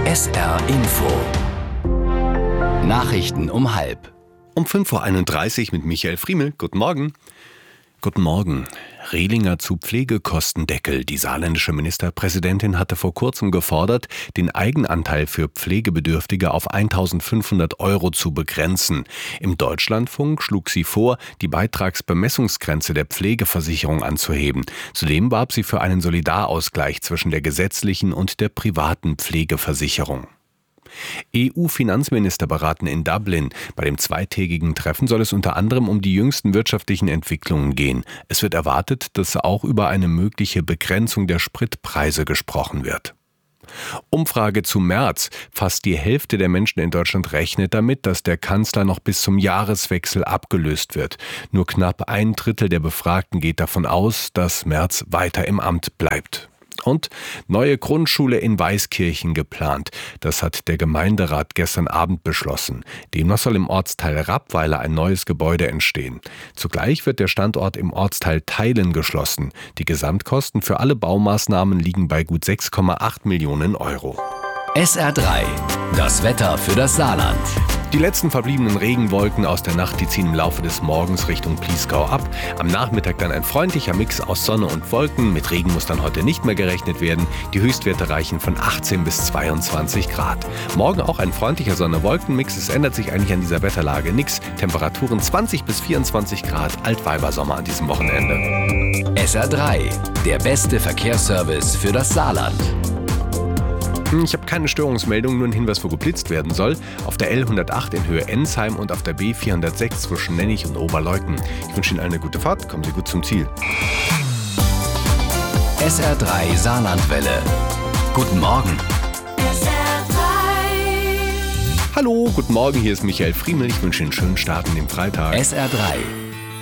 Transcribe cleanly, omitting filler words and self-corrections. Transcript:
SR Info. Nachrichten um 12:30. Um 5:31 Uhr mit Michael Friemel. Guten Morgen. Guten Morgen. Rehlinger zu Pflegekostendeckel. Die saarländische Ministerpräsidentin hatte vor kurzem gefordert, den Eigenanteil für Pflegebedürftige auf 1.500 € zu begrenzen. Im Deutschlandfunk schlug sie vor, die Beitragsbemessungsgrenze der Pflegeversicherung anzuheben. Zudem warb sie für einen Solidarausgleich zwischen der gesetzlichen und der privaten Pflegeversicherung. EU-Finanzminister beraten in Dublin. Bei dem zweitägigen Treffen soll es unter anderem um die jüngsten wirtschaftlichen Entwicklungen gehen. Es wird erwartet, dass auch über eine mögliche Begrenzung der Spritpreise gesprochen wird. Umfrage zu März. Fast die Hälfte der Menschen in Deutschland rechnet damit, dass der Kanzler noch bis zum Jahreswechsel abgelöst wird. Nur knapp 1/3 der Befragten geht davon aus, dass Merz weiter im Amt bleibt. Und neue Grundschule in Weißkirchen geplant. Das hat der Gemeinderat gestern Abend beschlossen. Demnach soll im Ortsteil Rappweiler ein neues Gebäude entstehen. Zugleich wird der Standort im Ortsteil Theilen geschlossen. Die Gesamtkosten für alle Baumaßnahmen liegen bei gut 6,8 Millionen €. SR3, das Wetter für das Saarland. Die letzten verbliebenen Regenwolken aus der Nacht, die ziehen im Laufe des Morgens Richtung Plieskau ab. Am Nachmittag dann ein freundlicher Mix aus Sonne und Wolken. Mit Regen muss dann heute nicht mehr gerechnet werden. Die Höchstwerte reichen von 18 bis 22 Grad. Morgen auch ein freundlicher Sonne-Wolken-Mix. Es ändert sich eigentlich an dieser Wetterlage nichts. Temperaturen 20 bis 24 Grad. Altweibersommer an diesem Wochenende. SR3, der beste Verkehrsservice für das Saarland. Ich habe keine Störungsmeldung, nur ein Hinweis, wo geblitzt werden soll. Auf der L108 in Höhe Ensheim und auf der B406 zwischen Nennig und Oberleuten. Ich wünsche Ihnen eine gute Fahrt, kommen Sie gut zum Ziel. SR3 Saarlandwelle. Guten Morgen. Hallo, guten Morgen, hier ist Michael Friemel. Ich wünsche Ihnen einen schönen Start in den Freitag. SR3